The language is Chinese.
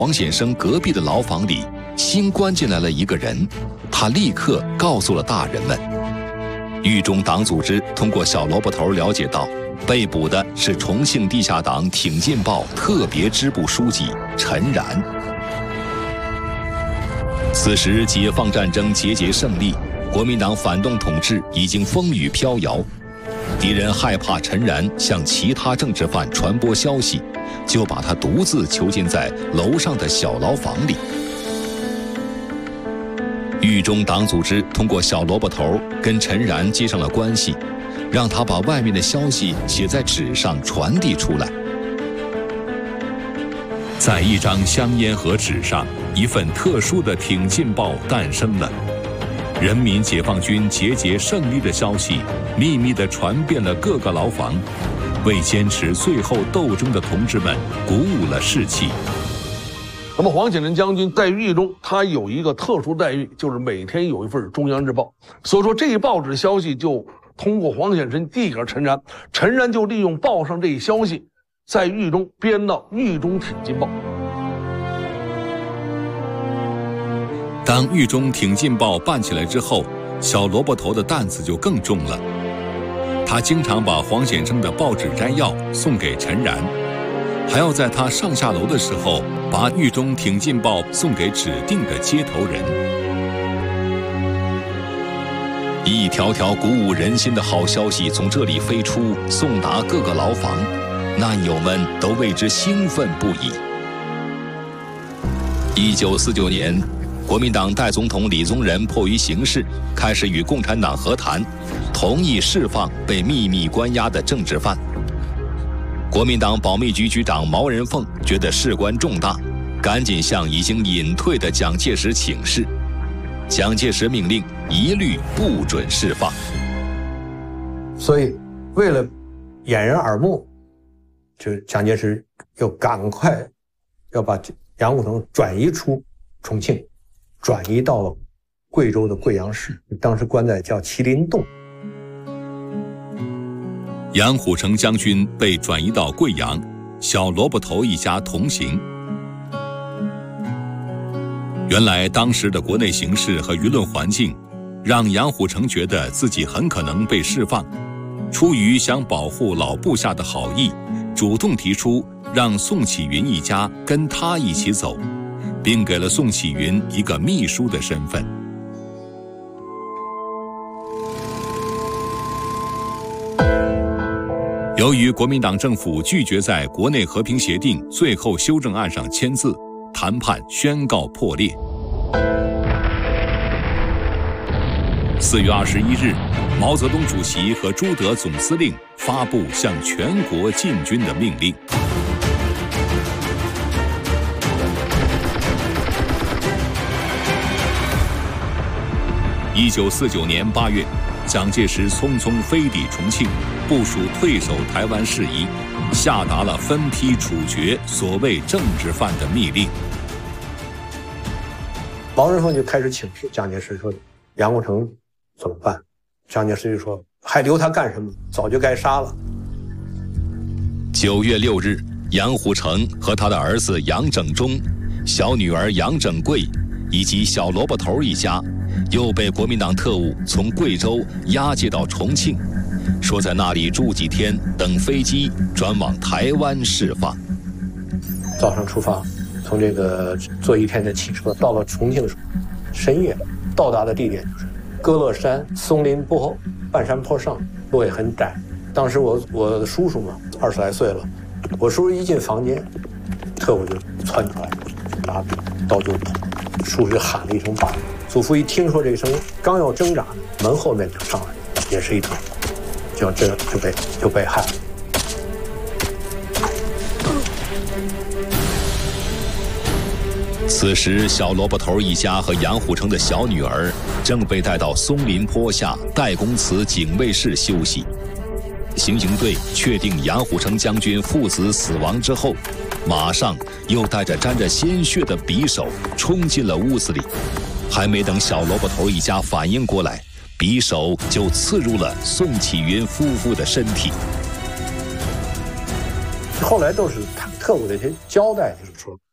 黄显生隔壁的牢房里新关进来了一个人，他立刻告诉了大人们。狱中党组织通过小萝卜头了解到，被捕的是重庆地下党挺进报特别支部书记陈然。此时解放战争节节胜利，国民党反动统治已经风雨飘摇，敌人害怕陈然向其他政治犯传播消息，就把他独自囚禁在楼上的小牢房里。狱中党组织通过小萝卜头跟陈然接上了关系，让他把外面的消息写在纸上传递出来。 在一张香烟盒纸上，一份特殊的挺进报诞生了。人民解放军节节胜利的消息秘密地传遍了各个牢房，为坚持最后斗争的同志们鼓舞了士气。 那么黄显仁将军在狱中，他有一个特殊待遇，就是每天有一份中央日报。所以说这一报纸消息就通过黄显仁递给陈然，陈然就利用报上这一消息，在狱中编到《狱中挺进报》。 当狱中挺进报办起来之后，小萝卜头的担子就更重了。他经常把黄显生的报纸摘要送给陈然，还要在他上下楼的时候，把狱中挺进报送给指定的接头人。 一条条鼓舞人心的好消息从这里飞出，送达各个牢房，难友们都为之兴奋不已。1949年，国民党代总统李宗仁迫于形势，开始与共产党和谈，同意释放被秘密关押的政治犯。国民党保密局局长毛人凤觉得事关重大，赶紧向已经隐退的蒋介石请示。蒋介石命令一律不准释放。 所以为了掩人耳目，就是蒋介石又赶快要把杨虎城转移出重庆，转移到了贵州的贵阳市，当时关在叫麒麟洞。 杨虎城将军被转移到贵阳，小萝卜头一家同行。原来当时的国内形势和舆论环境，让杨虎城觉得自己很可能被释放，出于想保护老部下的好意，主动提出让宋启云一家跟他一起走，并给了宋启云一个秘书的身份。由于国民党政府拒绝在国内和平协定最后修正案上签字，谈判宣告破裂。4月21日，毛泽东主席和朱德总司令发布向全国进军的命令。1949年8月，蒋介石匆匆飞抵重庆，部署退守台湾事宜，下达了分批处决所谓政治犯的密令。 毛人凤就开始请示蒋介石说：“杨虎城怎么办？”蒋介石就说：“还留他干什么？早就该杀了。” 9月6日，杨虎城和他的儿子杨整忠、小女儿杨整贵以及小萝卜头一家，又被国民党特务从贵州押解到重庆，说在那里住几天，等飞机转往台湾释放。 早上出发，从这个坐一天的汽车到了重庆的时候，深夜到达的地点就是歌乐山松林坡半山坡上，路也很窄。当时我的叔叔嘛，20来岁了，我叔叔一进房间，特务就窜出来，拿刀就捅，叔叔就喊了一声爸。祖父一听说这声，刚要挣扎，门后面就上来，也是一捅，就被害了。 此时，小萝卜头一家和杨虎城的小女儿正被带到松林坡下代公祠警卫室休息。刑警队确定杨虎城将军父子死亡之后，马上又带着沾着鲜血的匕首冲进了屋子里。还没等小萝卜头一家反应过来，匕首就刺入了宋启云夫妇的身体。 后来都是特务的一些交代，就是说